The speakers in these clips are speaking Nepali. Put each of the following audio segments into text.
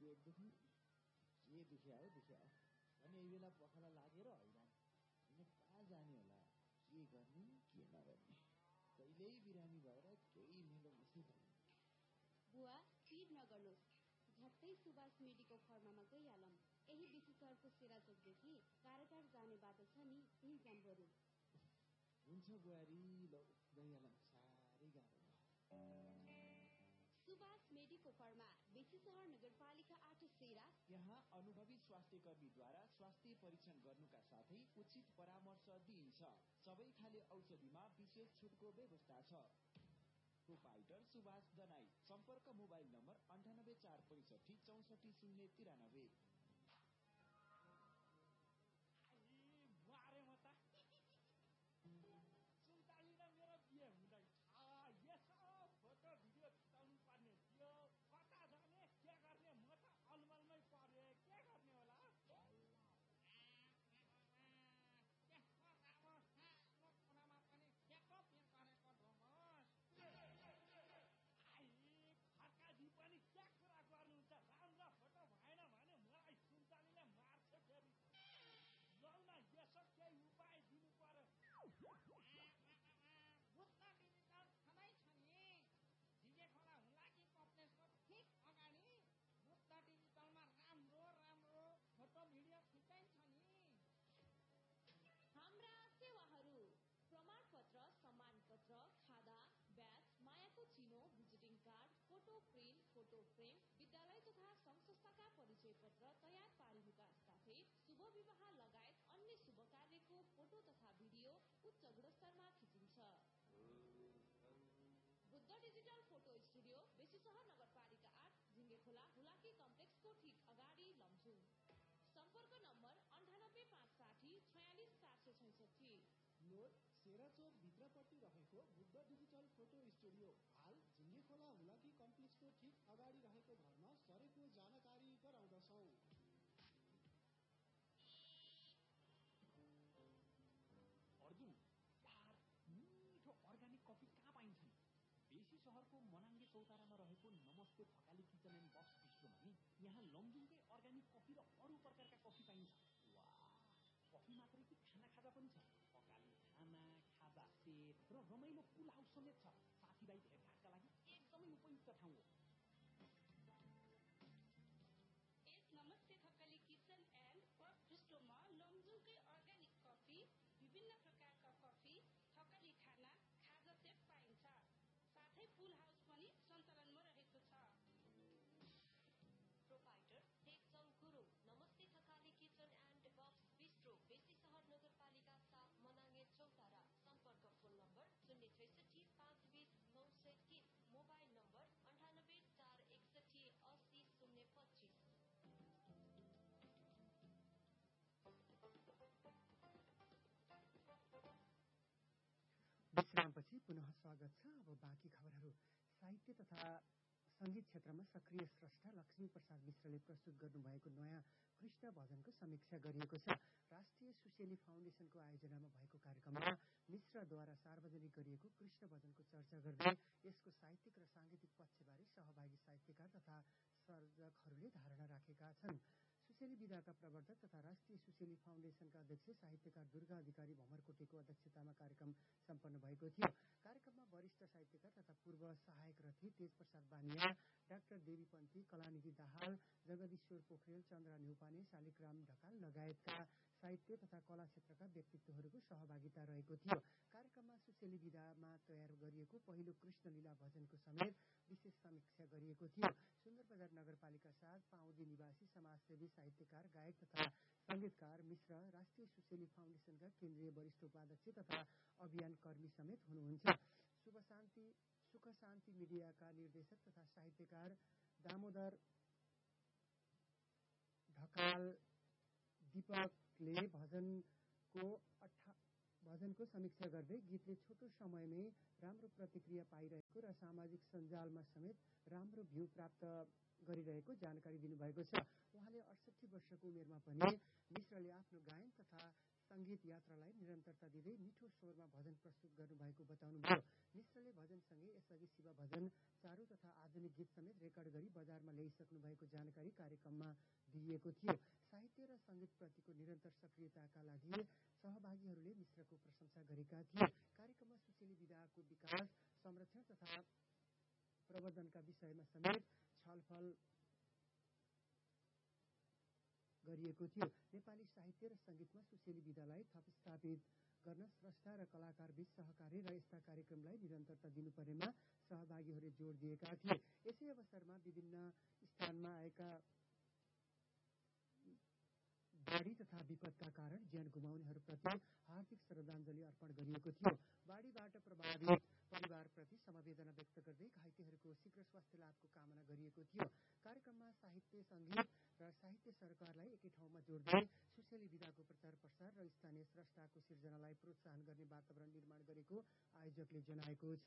पेट दुख्ने के दुख्या हो अनि यही बेला पखाला लागेर हैरान कहाँ जाने होला के गर्ने के नगर्ने कहिल्यै बिरामी भएर केही मिलो मिसी भएन। बुवा पिर नगर्नुहोस्, झट्टै सुभाष मेडिको फर्मामा गइहालौँ। यही बिसी सहरको सेराचोकदेखि कारागार जाने बाटो छ नि, त्यही जाम बरु। हुन्छ बुहारी, ल गइहालौँ, साह्रै गाह्रो भयो। सुभाष मेडिको फर्मा, बेसी सहर नगरपालिका 8 सेरा। यहाँ अनुभवी स्वास्थ्य कर्मीद्वारा स्वास्थ्य परीक्षण गर्नुका साथै उचित परामर्श दिइन्छ। सबै खाले औषधिमा विशेष छुटको व्यवस्था छ। प्रोपाइटर सुभाष दनाई। सम्पर्क मोबाइल नम्बर 9845644093। मेरो बिहे हुँदै यसो फोटो भिडियो खिचाउनु पर्ने थियो, कता जाने के गर्ने, म त अलमलमै परे, के गर्ने होला। खर्काजी पनि के कुरा गर्नुहुन्छ, राम्रो फोटो भएन भने मलाई सुन्तलीले मार्छ फेरि। लौ न यसो केही उपाय दिनु पर्यो। खोला हुलाकी कम्प्लेक्सको ठिक अगाडि बुद्ध डिजिटलमा राम्रो फोटो भिडियो खिचाइन्छ नि। हाम्रा सेवाहरू प्रमाणपत्र, सम्मानपत्र, खादा, ब्याज, मायाको चिनो, visiting card, photo print, photo frame, विद्यालय तथा संस्थाका परिचय पत्र तयार पारिनुका साथै शुभ विवाह लगायत अन्य शुभ कार्यको फोटो तथा भिडियो उच्च गुणस्तरमा खिचिन्छ। बुद्ध डिजिटल फोटो स्टुडियो, बेसी सहर नगरपालिका 8, झिङ्गे खोला हुलाकी कम्प्लेक्सको ठिक अगाडि, लमजुङ। सम्पर्क नम्बर 9856046466। लोड सेराचोक भित्रपट्टि रहेको बुद्ध डिजिटल फोटो स्टुडियो हाल झिङ्गे खोला हुलाकी कम्प्लेक्सको ठिक अगाडि रहेको घरमा सरेको जानकारी गराउँदछौँ। अर्जुन यार, मिठो अर्ग्यानिक कफी कहाँ पाइन्छ नि? बेसी सहरको मनाङ्गे चौतारामा रहेको नमस्ते थकाली किचन एन्ड बक्स बिस्ट्रोमा नि यहाँ लमजुङकै अर्ग्यानिक कफी र अरू प्रकारका कफी पाइन्छ। वाह, कफी मात्रै कि खाना खाजा पनि छ। अकाली खाना, खाजा सेट र रमाइलो पुल हाउस समेत छ। साथीभाइ भेटघाटका लागि एकदमै उपयुक्त ठाउँ हो। नमस्ते Thakali kitchen and box बिस्ट्रोमा लमजुङकै organic coffee, विभिन्न प्रकारका कफी, थकाली खाना, खाजा सेट पाइन्छ। साथै पुल हाउस पनि सञ्चालनमा रहेको छ। प्रोपाइटर देवचङ गुरुङ। नमस्ते Thakali kitchen and box bistro, बेसी सहर नगरपालिका 7, मनाङ्गे चौतारा। सम्पर्क फोन नम्बर 063 520 903, मोबाइल नम्बर 98 461 80 025। विश्रामपछि पुनः स्वागत छ। अब बाँकी खबरहरू। साहित्य तथा सङ्गीत क्षेत्रमा सक्रिय स्रष्टा लक्ष्मी प्रसाद मिश्रले प्रस्तुत गर्नुभएको नयाँ कृष्ण भजनको समीक्षा गरिएको छ। राष्ट्रिय सुशेली फाउन्डेसनको आयोजनामा भएको कार्यक्रममा मिश्रद्वारा सार्वजनिक गरिएको कृष्ण भजनको चर्चा गर्दै यसको साहित्यिक र साङ्गीतिक पक्षबारे सहभागी साहित्यकार तथा सर्जकहरूले धारणा राखेका छन्। सुशेली विधाका प्रवर्तक तथा राष्ट्रिय सुशेली फाउन्डेसनका अध्यक्ष साहित्यकार दुर्गा अधिकारी भमरकोटेको अध्यक्षतामा कार्यक्रम सम्पन्न भएको थियो। कार्यक्रममा वरिष्ठ साहित्यकार तथा पूर्व सहायक रथी तेजप्रसाद बानिया, डाक्टर देवी पन्थी, कलानिधि दाहाल, जगदीश्वर पोखरेल, चन्द्र न्यौपाने, शालिग्राम ढकाल लगायतका साहित्य तथा कला क्षेत्रका व्यक्तित्वहरूको सहभागिता रहेको थियो। कार्यक्रममा सुशेली विधामा तयार गरिएको पहिलो कृष्ण लीला भजनको समेत विशेष समीक्षा गरिएको थियो। सुन्दरबजार नगरपालिका 7 पाउँदी निवासी समाजसेवी, साहित्यकार, गायक तथा सङ्गीतकार मिश्र राष्ट्रिय सुशेली फाउन्डेसनका केन्द्रीय वरिष्ठ उपाध्यक्ष तथा अभियान कर्मी समेत हुनुहुन्छ। सुख शान्ति मिडियाका निर्देशक तथा साहित्यकार दामोदर ढकाल दीपकले भजनको समीक्षा गर्दै गीतले छोटो समयमै राम्रो प्रतिक्रिया पाइरहेको र सामाजिक सञ्जालमा समेत राम्रो भ्यू प्राप्त गरिरहेको जानकारी दिनुभएको छ। उहाँले 68 वर्षको उमेरमा पनि मिश्रले आफ्नो गायन तथा सङ्गीत यात्रालाई निरन्तरता दिँदै मिठो स्वरमा भजन प्रस्तुत गर्नुभएको बताउनुभयो। मिश्रले भजनसँगै यसअघि शिव भजन, चारू तथा आधुनिक गीत समेत रेकर्ड गरी बजारमा ल्याइसक्नु भएको जानकारी कार्यक्रममा दिइएको थियो। साहित्य र सङ्गीतप्रतिको निरन्तर सक्रियताका लागि सहभागीहरूले मिश्रको प्रशंसा गरेका थिए। कार्यक्रममा सुशेली विधाको विकास, संरक्षण तथा प्रवर्धनका विषयमा समेत छलफल गरिएको थियो। नेपाली साहित्य र सङ्गीतमा सुशेली विधालाई थप स्थापित गर्न स्रष्टा र कलाकारबीच सहकार्य र यस्ता कार्यक्रमलाई निरन्तरता दिनुपर्नेमा सहभागीहरूले जोड दिएका थिए। यसै अवसरमा विभिन्न स्थानमा आएका बाढी तथा विपदका कारण ज्यान गुमाउनेहरूप्रति हार्दिक श्रद्धाञ्जली अर्पण गरिएको थियो। बाढीबाट प्रभावित परिवारप्रति समवेदना व्यक्त गर्दै घाइतेहरूको शीघ्र स्वास्थ्य लाभको कामना गरिएको थियो। कार्यक्रममा साहित्य, सङ्गीत र साहित्य सरकारलाई एकै ठाउँमा जोड्दै सुशेली विधाको प्रचार प्रसार र स्थानीय स्रष्टाको सिर्जनालाई प्रोत्साहन गर्ने वातावरण निर्माण गरेको आयोजकले जनाएको छ।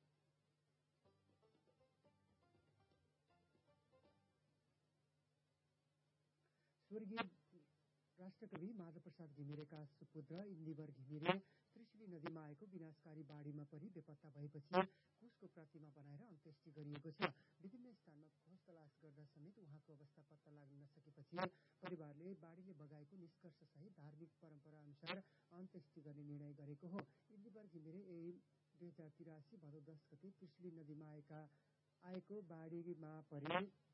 स्वर्गीय राष्ट्रकवि माधवप्रसाद घिमिरेका सुपुत्र इन्दिवर घिमिरे त्रिशुली नदीमा आएको विनाशकारी बाढीमा परि बेपत्ता भएपछि कुशको प्रतिमा बनाएर अन्त्येष्टि गरिएको छ। विभिन्न स्थानमा खोज तलास गर्दा समेत उहाँको अवस्था पत्ता लाग्न नसकेपछि परिवारले बाढीले बगाएको निष्कर्षसहित धार्मिक परम्परा अनुसार अन्त्येष्टि गर्ने निर्णय गरेको हो। इन्दिवर घिमिरे 2083 भदौ 10 गते त्रिशुली नदीमा आएको बाढीमा परि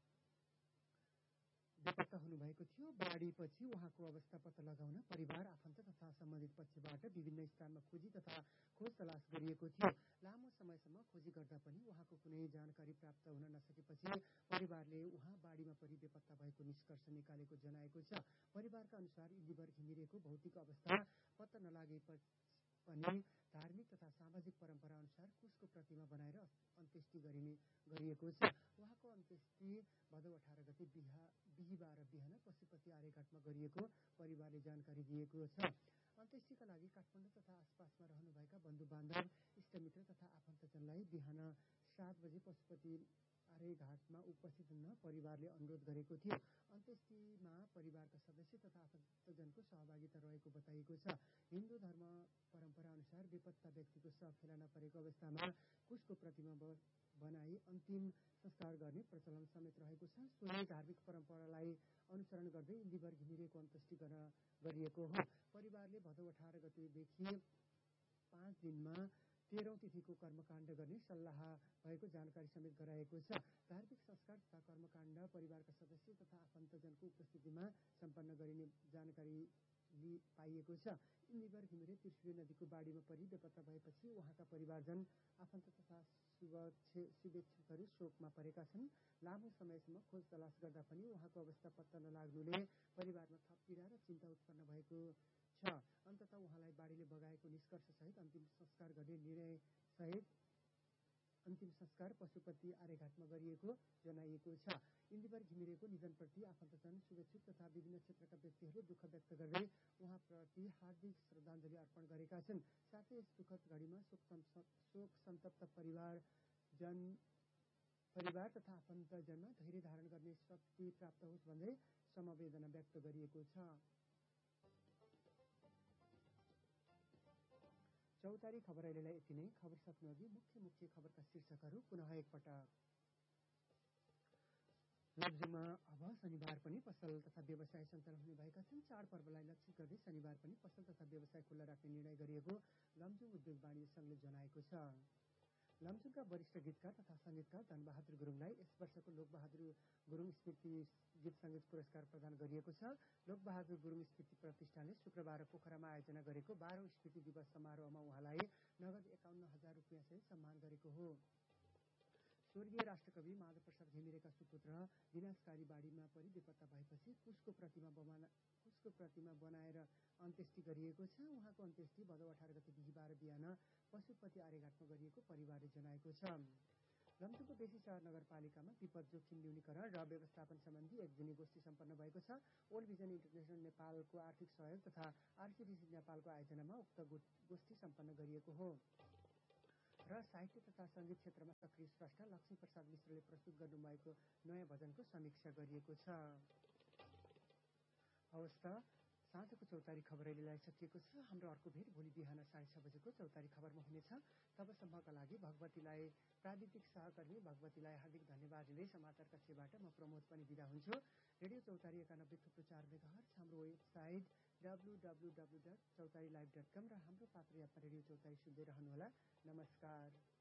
बेपत्ता हुनुभएको थियो। बाढीपछि उहाँको अवस्था पत्ता लगाउन परिवार, आफन्त तथा सम्बन्धित पक्षबाट विभिन्न स्थानमा खोजी तथा खोज तलास गरिएको थियो। लामो समयसम्म खोजी गर्दा पनि उहाँको कुनै जानकारी प्राप्त हुन नसकेपछि परिवारले उहाँ बाढीमा परि बेपत्ता भएको निष्कर्ष निकालेको जनाएको छ। परिवारका अनुसार इन्दिवर घिमिरेको भौतिक अवस्था पत्ता नलागे पनि धार्मिक तथा सामाजिक परम्परा अनुसार कुशको प्रतिमा बनाएर अन्त्येष्टि गरिएको छ। उहाँको अन्त्येष्टि भदौ 18 गते बिहिबार बिहान पशुपति आर्यघाटमा गरिएको परिवारले जानकारी दिएको छ। अन्त्येष्टिका लागि काठमाडौँ तथा आसपासमा रहनुभएका बन्धु बान्धव, इष्टमित्र तथा आफन्तजनलाई बिहान 7 बजे पशुपति आर्यघाटमा उपस्थित हुन परिवारले अनुरोध गरेको थियो। अन्त्येष्टिमा परिवारका सदस्य तथा आफन्तजनको सहभागिता रहेको बताइएको छ। हिन्दू धर्म परम्परा अनुसार बेपत्ता व्यक्तिको शव फेला नपरेको अवस्थामा कुशको प्रतिमा बनाई अन्तिम संस्कार गर्ने प्रचलन समेत रहेको छ। सोही धार्मिक परम्परालाई अनुसरण गर्दै इन्दिवर घिमिरेको अन्त्येष्टि गरिएको हो। परिवारले भदौ 18 गतेदेखि 5 दिनमा 13औं तिथिको कर्मकाण्ड गर्ने सल्लाह भएको जानकारी समेत गराएको छ। धार्मिक संस्कार तथा कर्मकाण्ड परिवारका सदस्य तथा आफन्तजनको उपस्थितिमा सम्पन्न गरिने जानकारी पाइएको छ। इन्दिवर घिमिरे त्रिशुली नदीको बाढीमा परि बेपत्ता भएपछि उहाँका परिवारजन, आफन्त तथा शुभेच्छुकहरू शोकमा परेका छन्। लामो समयसम्म खोज तलास गर्दा पनि उहाँको अवस्था पत्ता नलाग्नुले परिवारमा थप पीडा र चिन्ता उत्पन्न भएको छ। अन्ततः उहाँलाई बाढीले बगाएको निष्कर्षसहित अन्तिम संस्कार गर्ने निर्णयसहित अन्तिम संस्कार पशुपति आर्यघाटमा गरिएको जनाइएको छ। इन्दिवर घिमिरेको निधनप्रति आफन्तजन, शुभेच्छुक तथा विभिन्न क्षेत्रका व्यक्तिहरूले दुःख व्यक्त गर्दै उहाँप्रति हार्दिक श्रद्धाञ्जली अर्पण गरेका छन्। साथै यस दुःखद घडीमा शोक सन्तप्त परिवार तथा आफन्तजनमा धैर्य धारण गर्ने शक्ति प्राप्त होस् भन्दै समवेदना व्यक्त गरिएको छ। चौतारी खबर अहिलेलाई यति नै। खबर सक्नु अघि मुख्य खबरका शीर्षकहरू पुनः एकपटक। लप्जुङमा अब शनिबार पनि पसल तथा व्यवसाय सञ्चालन हुने भएका छन्। चाडपर्वलाई लक्षित गर्दै शनिबार पनि पसल तथा व्यवसाय खुल्ला राख्ने निर्णय गरिएको लमजुङ उद्योग वाणिज्य संघले जनाएको छ। लमजुङका वरिष्ठ गीतकार तथा सङ्गीतकार धनबहादुर गुरुङलाई यस वर्षको लोकबहादुर गुरुङ स्मृति गीत सङ्गीत पुरस्कार प्रदान गरिएको छ। लोकबहादुर गुरुङ स्मृति प्रतिष्ठानले शुक्रबार पोखरामा आयोजना गरेको 12औं स्मृति दिवस समारोहमा उहाँलाई नगद 51,000 रुपियाँसहित सम्मान गरेको हो। स्वर्गीय राष्ट्रकवि माधवप्रसाद घिमिरेका सुपुत्र विनाशकारी बाढीमा परि बेपत्ता भएपछि कुशको प्रतिमा बनाएर अन्त्येष्टि गरिएको छ। उहाँको अन्त्येष्टि भदौ 18 गते बिहिबार बिहान पशुपति आर्यघाटमा गरिएको परिवारले जनाएको छ। लमजुङको बेसी सहर नगरपालिकामा विपद जोखिम न्यूनीकरण र व्यवस्थापन सम्बन्धी एक दिने गोष्ठी सम्पन्न भएको छ। वर्ल्ड भिजन इन्टरनेसनल नेपालको आर्थिक सहयोग तथा आरसिडिसी नेपालको आयोजनामा उक्त गोष्ठी सम्पन्न गरिएको हो। र साहित्य तथा सङ्गीत क्षेत्रमा सक्रिय स्रष्टा लक्ष्मीप्रसाद मिश्रले प्रस्तुत गर्नुभएको नयाँ भजनको समीक्षा गरिएको छ। हवस् त साँझको चौतारी खबर अहिलेलाई सकिएको छ। हाम्रो अर्को भेट भोलि बिहान 6:30 बजेको चौतारी खबरमा हुनेछ। तबसम्मका लागि भगवतीलाई, प्राविधिक सहकर्मी भगवतीलाई हार्दिक धन्यवाद दिँदै समाचार कक्षबाट म प्रमोद पनि बिदा हुन्छु। रेडियो चौतारी 91.4 मेगाहर्ज, हाम्रो वेबसाइट www.chautariLive.com र हाम्रो पात्र यात्रा रेडियो चौतारी सुन्दै रहनुहोला। नमस्कार।